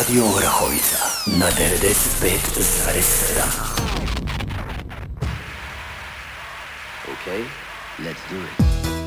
Radio Orahovica na 95,7. Okay, let's do it.